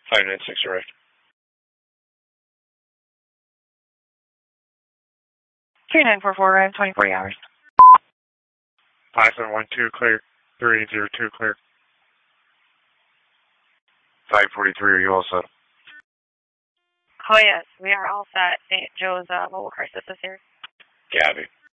596 arrived. 3944 arrived, 24 hours. 5712 clear. 3802 clear. 543, are you all set? Oh yes, we are all set. St. Joe's mobile crisis is here. Gabby.